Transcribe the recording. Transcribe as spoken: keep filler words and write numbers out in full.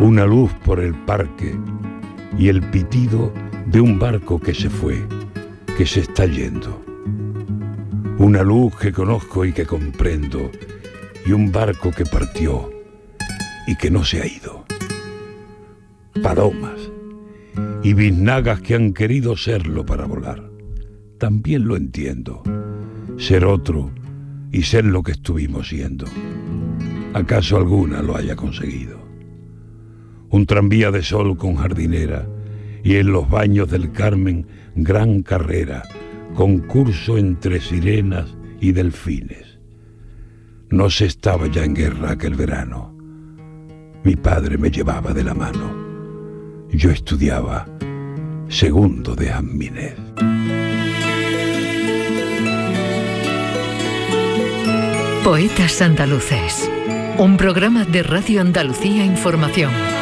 Una luz por el parque y el pitido de un barco que se fue, que se está yendo. Una luz que conozco y que comprendo, y un barco que partió y que no se ha ido. Palomas y biznagas que han querido serlo para volar. También lo entiendo, ser otro y ser lo que estuvimos siendo. ¿Acaso alguna lo haya conseguido? Un tranvía de sol con jardinera y en los baños del Carmen gran carrera, concurso entre sirenas y delfines. No se estaba ya en guerra aquel verano. Mi padre me llevaba de la mano. Yo estudiaba segundo de Admínez. Poetas andaluces, un programa de Radio Andalucía Información.